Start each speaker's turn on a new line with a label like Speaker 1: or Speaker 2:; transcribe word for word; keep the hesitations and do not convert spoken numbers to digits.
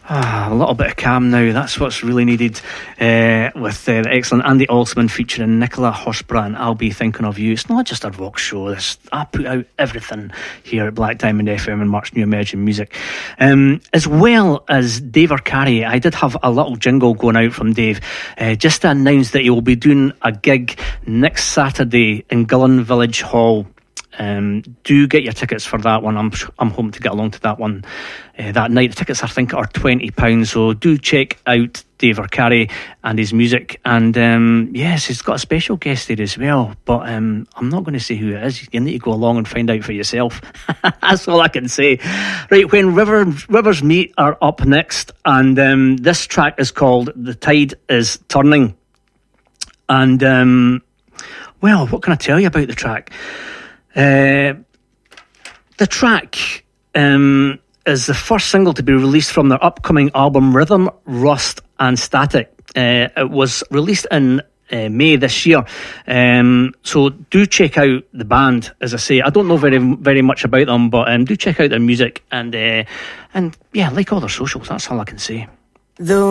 Speaker 1: Ah, a little bit of calm now. That's what's really needed uh, with uh, the excellent Andy Alsman featuring Nicola Horsburgh and I'll Be Thinking of You. It's not just a rock show. This, I put out everything here at Black Diamond F M and Mark's New Emerging Music. Um, as well as Dave Arcari, I did have a little jingle going out from Dave uh, just to announce that he will be doing a gig next Saturday in Gullen Village Hall. Um, do get your tickets for that one. I'm I'm hoping to get along to that one uh, that night. The tickets I think are twenty pounds, so do check out Dave Arcari and his music. And um, yes, he's got a special guest there as well, but um, I'm not going to say who it is. You need to go along and find out for yourself. That's all I can say. Right, when River, Rivers Meet are up next, and um, this track is called The Tide Is Turning. And um, well, what can I tell you about the track? Uh, the track um, is the first single to be released from their upcoming album Rhythm, Rust and Static. Uh, it was released in uh, May this year, um, so do check out the band. As I say, I don't know very very much about them, but um, do check out their music and uh, and yeah, like all their socials. That's all I can say.
Speaker 2: The